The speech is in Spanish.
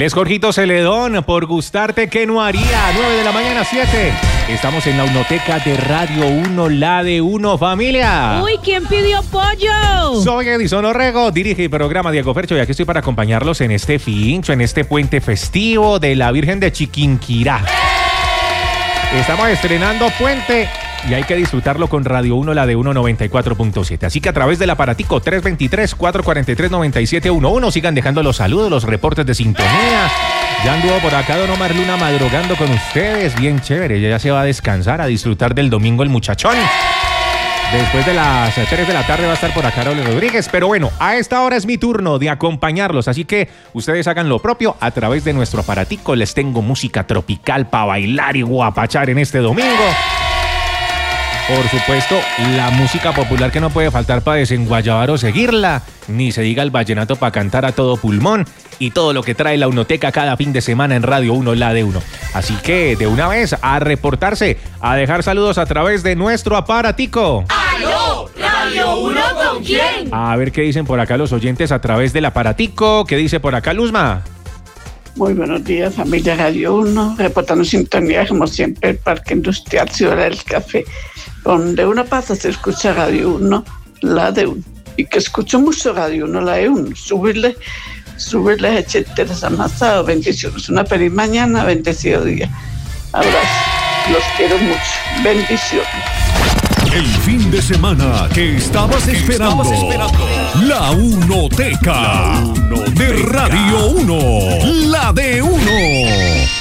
Él es Jorgito Celedón, por gustarte que no haría. 9 de la mañana, 7. Estamos en la Unoteca de Radio 1, la de Uno, familia. Uy, ¿quién pidió pollo? Soy Edison Orrego, dirige el programa Diego Fercho y aquí estoy para acompañarlos en este fincho, en este puente festivo de la Virgen de Chiquinquirá. Estamos estrenando puente y hay que disfrutarlo con Radio 1, la de 194.7. Así que a través del aparatico 323-443-9711 sigan dejando los saludos, los reportes de sintonía. Ya anduvo por acá Don Omar Luna madrugando con ustedes, bien chévere. Ya se va a descansar, a disfrutar del domingo el muchachón. Después de las 3 de la tarde va a estar por acá Raúl Rodríguez. Pero bueno, a esta hora es mi turno de acompañarlos. Así que ustedes hagan lo propio a través de nuestro aparatico. Les tengo música tropical para bailar y guapachar en este domingo. Por supuesto, la música popular que no puede faltar para desenguayabar o seguirla. Ni se diga el vallenato para cantar a todo pulmón. Y todo lo que trae la Unoteca cada fin de semana en Radio 1, la de 1. Así que, de una vez, a reportarse, a dejar saludos a través de nuestro aparatico. ¡Aló! ¿Radio 1 con quién? A ver qué dicen por acá los oyentes a través del aparatico. ¿Qué dice por acá Luzma? Muy buenos días, familia Radio 1. Reportando sintonía, como siempre, el Parque Industrial Ciudad del Café. Donde uno pasa, se escucha Radio 1, la de 1. Y que escucho mucho Radio 1, la de 1. Subirle echeteras amasados, bendiciones. Una feliz mañana, bendecido día. Abrazo, los quiero mucho. Bendiciones. El fin de semana que estabas esperando. La Unoteca de Radio 1, la de 1.